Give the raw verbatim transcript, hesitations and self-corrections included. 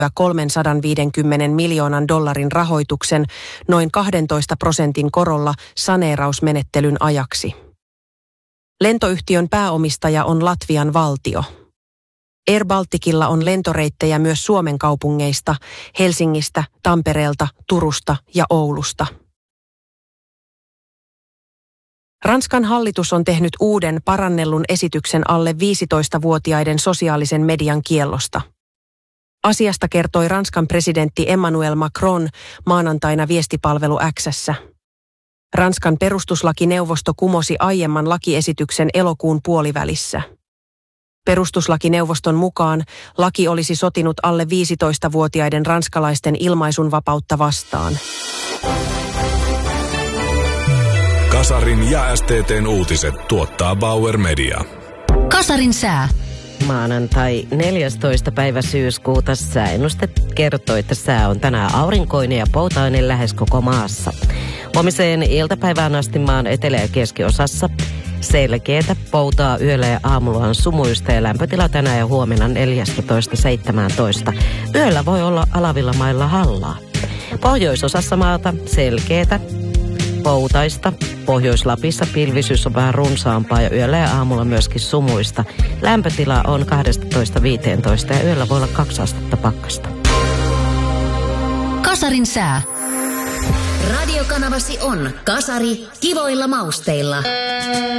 kolmesataaviisikymmentä miljoonan dollarin rahoituksen noin kaksitoista prosentin korolla saneerausmenettelyn ajaksi. Lentoyhtiön pääomistaja on Latvian valtio. Air Balticilla on lentoreittejä myös Suomen kaupungeista, Helsingistä, Tampereelta, Turusta ja Oulusta. Ranskan hallitus on tehnyt uuden parannellun esityksen alle viisitoistavuotiaiden sosiaalisen median kiellosta. Asiasta kertoi Ranskan presidentti Emmanuel Macron maanantaina viestipalvelu X:ssä. Ranskan perustuslakineuvosto kumosi aiemman lakiesityksen elokuun puolivälissä. Perustuslakineuvoston mukaan laki olisi sotinut alle viisitoistavuotiaiden ranskalaisten ilmaisunvapautta vastaan. Kasarin ja S T T:n uutiset tuottaa Bauer Media. Kasarin sää. Maanantai neljästoista päivä syyskuuta sääennuste kertoo, että sää on tänään aurinkoinen ja poutainen lähes koko maassa. Huomiseen iltapäivään asti maan etelä- ja keskiosassa selkeätä poutaa yöllä ja aamulla on sumuista ja lämpötila tänään ja huomenna neljätoista seitsemäntoista. Yöllä voi olla alavilla mailla hallaa. Pohjoisosassa maata selkeätä poutaista. Pohjois-Lapissa pilvisyys on vähän runsaampaa ja yöllä ja aamulla myöskin sumuista. Lämpötila on kaksitoista viisitoista ja yöllä voi olla kaksi astetta pakkasta. Kasarin sää. Radiokanavasi on Kasari kivoilla mausteilla.